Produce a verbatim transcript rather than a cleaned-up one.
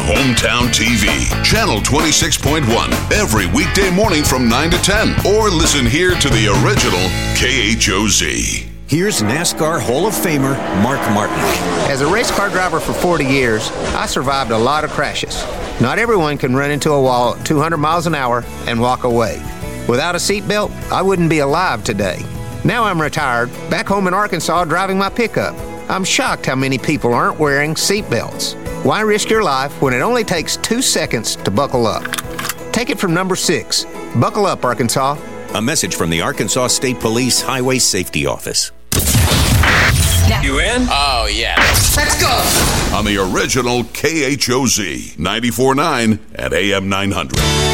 Hometown T V, Channel twenty-six point one, every weekday morning from nine to ten. Or listen here to the original K H O Z. Here's NASCAR Hall of Famer Mark Martin. As a race car driver for forty years, I survived a lot of crashes. Not everyone can run into a wall at two hundred miles an hour and walk away. Without a seatbelt, I wouldn't be alive today. Now I'm retired, back home in Arkansas driving my pickup. I'm shocked how many people aren't wearing seatbelts. Why risk your life when it only takes two seconds to buckle up? Take it from number six. Buckle up, Arkansas. A message from the Arkansas State Police Highway Safety Office. You in? Oh, yeah. Let's go! On the original K H O Z, ninety-four point nine at A M nine hundred.